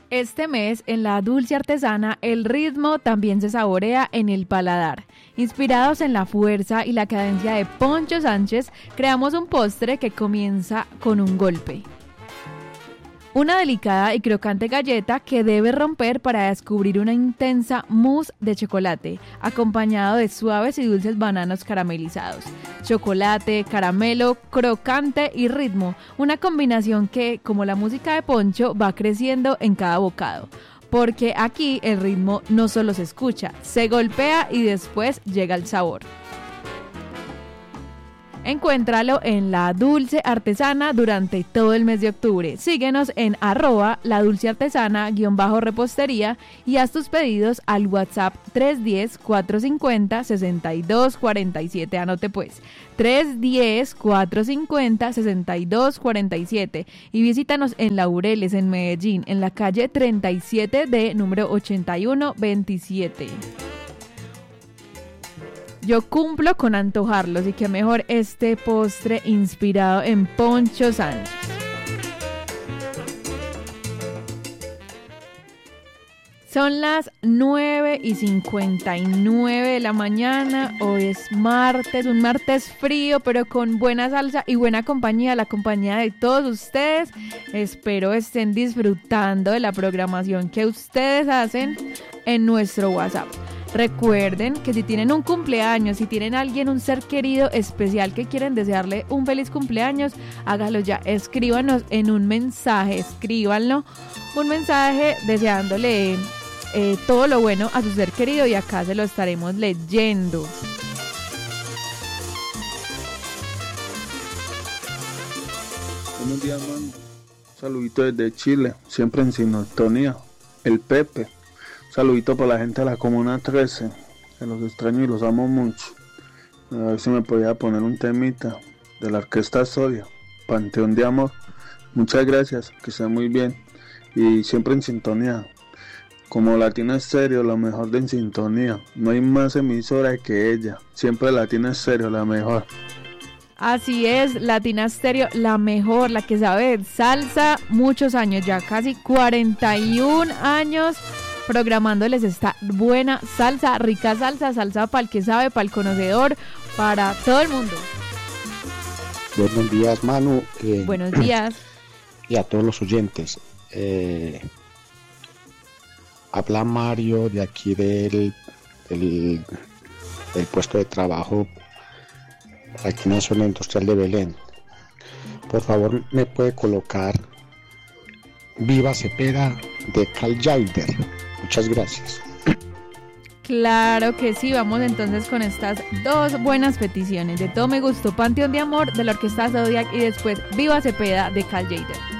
Este mes, en la Dulce Artesana, el ritmo también se saborea en el paladar. Inspirados en la fuerza y la cadencia de Poncho Sánchez, creamos un postre que comienza con un golpe. Una delicada y crocante galleta que debe romper para descubrir una intensa mousse de chocolate, acompañado de suaves y dulces bananos caramelizados. Chocolate, caramelo, crocante y ritmo, una combinación que, como la música de Poncho, va creciendo en cada bocado. Porque aquí el ritmo no solo se escucha, se golpea y después llega el sabor. Encuéntralo en La Dulce Artesana durante todo el mes de octubre. Síguenos en @ladulceartesana_repostería y haz tus pedidos al WhatsApp 310-450-6247. Anote pues, 310-450-6247 y visítanos en Laureles, en Medellín, en la calle 37D, número 8127. Yo cumplo con antojarlos y que mejor este postre inspirado en Poncho Sánchez. Son las 9:59 de la mañana, hoy es martes, un martes frío pero con buena salsa y buena compañía, la compañía de todos ustedes. Espero estén disfrutando de la programación que ustedes hacen en nuestro WhatsApp. Recuerden que si tienen un cumpleaños, si tienen a alguien, un ser querido especial que quieren desearle un feliz cumpleaños, hágalo ya, escríbanos en un mensaje, escríbanlo, un mensaje deseándole todo lo bueno a su ser querido y acá se lo estaremos leyendo. Buenos días, man. Saludito desde Chile, siempre en sintonía. El Pepe. Saludito para la gente de la Comuna 13, que los extraño y los amo mucho. A ver si me podía poner un temita de la Orquesta Sodia, Panteón de Amor. Muchas gracias, que esté muy bien y siempre en sintonía. Como Latina Estéreo, lo mejor de En Sintonía. No hay más emisora que ella. Siempre Latina Estéreo, la mejor. Así es, Latina Estéreo, la mejor, la que sabe de salsa, muchos años ya, casi 41 años. Programándoles esta buena salsa, rica salsa para el que sabe, para el conocedor, para todo el mundo. Buenos días, Manu. Buenos días. Y a todos los oyentes. Habla Mario de aquí del puesto de trabajo aquí en la zona industrial de Belén. Por favor, me puede colocar Viva Cepeda de Carl Jaider. Muchas gracias. Claro que sí, vamos entonces con estas dos buenas peticiones. De todo me gustó, Panteón de Amor de la Orquesta Zodiac y después Viva Cepeda de Carl Jaider.